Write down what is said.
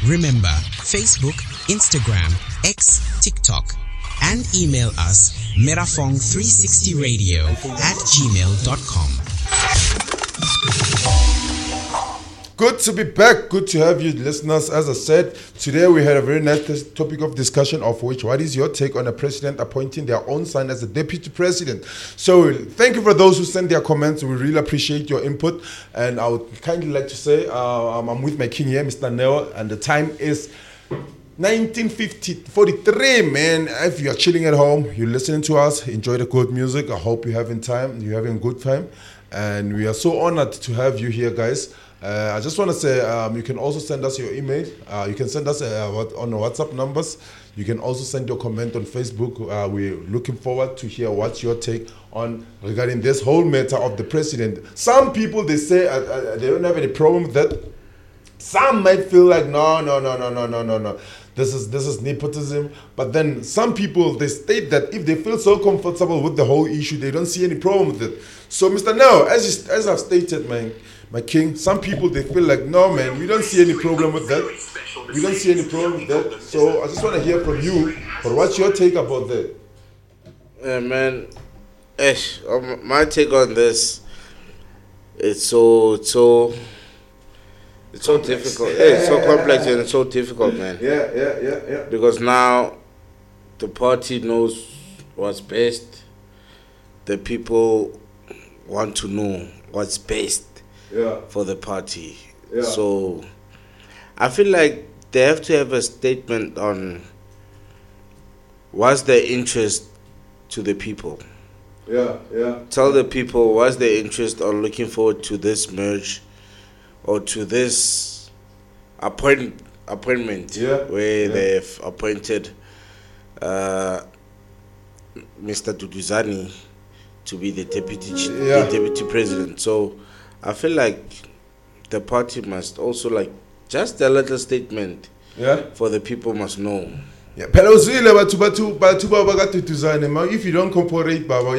Remember, Facebook, Instagram, X, TikTok, and email us merafong360radio@gmail.com. Good to be back. Good to have you, listeners. As I said, today we had a very nice topic of discussion, of which, what is your take on a president appointing their own son as a deputy president? So thank you for those who sent their comments. We really appreciate your input. And I would kindly like to say, I'm with my king here, Mr. Neo, and the time is 1943, man. If you're chilling at home, you're listening to us, enjoy the good music. I hope you're having a good time. And we are so honored to have you here, guys. I just want to say, you can also send us your email. You can send us on the WhatsApp numbers. You can also send your comment on Facebook. We're looking forward to hear what's your take on regarding this whole matter of the president. Some people, they say they don't have any problem with that. Some might feel like, no. This is nepotism. But then some people, they state that if they feel so comfortable with the whole issue, they don't see any problem with it. So, Mr. Neo, as I've stated, man, my king, some people, they feel like, no, man, we don't see any problem with that. We don't see any problem with that. So I just want to hear from you. But what's your take about that? Man, my take on this, it's so difficult. It's so complex and it's so difficult, man. Yeah. Because now the party knows what's best. The people want to know what's best for the party. Yeah. So I feel like they have to have a statement on what's their interest to the people. Yeah. Tell the people what's their interest on looking forward to this merge or to this appointment where they've appointed Mr. Duduzane to be the deputy president. So I feel like the party must also, like, just a little statement for the people must know. Yeah, if you don't cooperate, Baba,